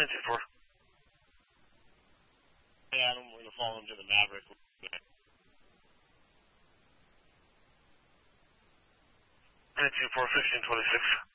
10-4. Hey, Adam, we're going to follow him to the Maverick. 10-4, 1526.